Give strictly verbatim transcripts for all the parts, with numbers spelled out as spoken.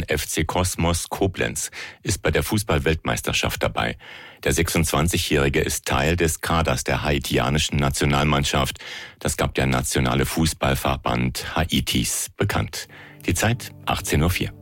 und F C Kosmos Koblenz ist bei der Fußball-Weltmeisterschaft dabei. Der sechsundzwanzigjährige ist Teil des Kaders der haitianischen Nationalmannschaft. Das gab der nationale Fußballverband Haitis bekannt. Die Zeit achtzehn Uhr vier.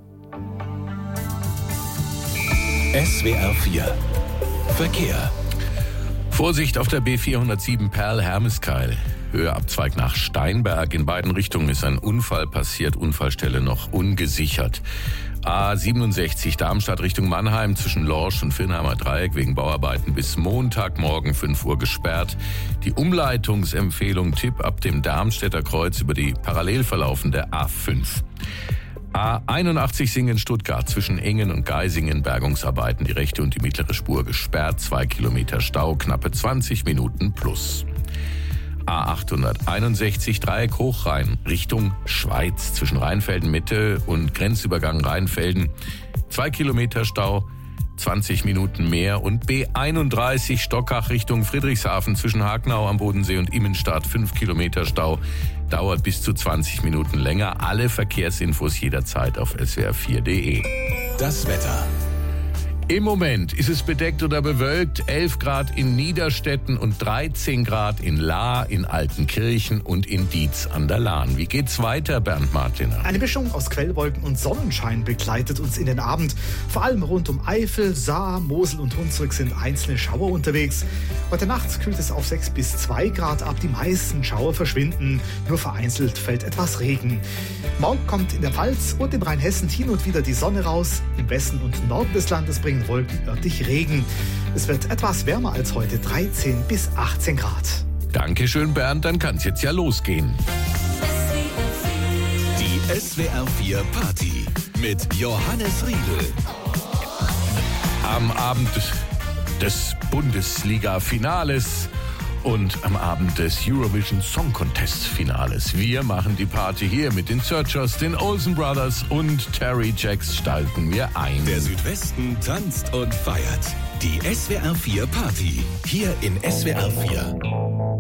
S W R vier Verkehr. Vorsicht auf der B vierhundertsieben Perl-Hermeskeil. Höheabzweig nach Steinberg. In beiden Richtungen ist ein Unfall passiert. Unfallstelle noch ungesichert. A siebenundsechzig Darmstadt Richtung Mannheim zwischen Lorsch und Vinnheimer Dreieck wegen Bauarbeiten bis Montagmorgen fünf Uhr gesperrt. Die Umleitungsempfehlung Tipp ab dem Darmstädter Kreuz über die parallel verlaufende A fünf. A einundachtzig Singen-Stuttgart zwischen Engen und Geisingen Bergungsarbeiten. Die rechte und die mittlere Spur gesperrt. Zwei Kilometer Stau, knappe zwanzig Minuten plus. A achthunderteinundsechzig Dreieck Hochrhein Richtung Schweiz zwischen Rheinfelden Mitte und Grenzübergang Rheinfelden. Zwei Kilometer Stau, zwanzig Minuten mehr. Und B einunddreißig Stockach Richtung Friedrichshafen zwischen Hagenau am Bodensee und Immenstadt. Fünf Kilometer Stau, dauert bis zu zwanzig Minuten länger. Alle Verkehrsinfos jederzeit auf s w r vier punkt d e. Das Wetter. Im Moment ist es bedeckt oder bewölkt, elf Grad in Niederstetten und dreizehn Grad in Lahr, in Altenkirchen und in Dietz an der Lahn. Wie geht's weiter, Bernd Martiner? Eine Mischung aus Quellwolken und Sonnenschein begleitet uns in den Abend. Vor allem rund um Eifel, Saar, Mosel und Hunsrück sind einzelne Schauer unterwegs. Heute Nacht kühlt es auf sechs bis zwei Grad ab. Die meisten Schauer verschwinden. Nur vereinzelt fällt etwas Regen. Morgen kommt in der Pfalz und im Rheinhessen hin und wieder die Sonne raus. Im Westen und Norden des Landes bringen Wolken örtlich Regen. Es wird etwas wärmer als heute, dreizehn bis achtzehn Grad. Dankeschön, Bernd, dann kann's jetzt ja losgehen. Die S W R vier Party mit Johannes Riedl. Am Abend des Bundesliga-Finales und am Abend des Eurovision Song Contest Finales. Wir machen die Party hier mit den Searchers, den Olsen Brothers und Terry Jacks stalten wir ein. Der Südwesten tanzt und feiert. Die S W R vier Party hier in S W R vier.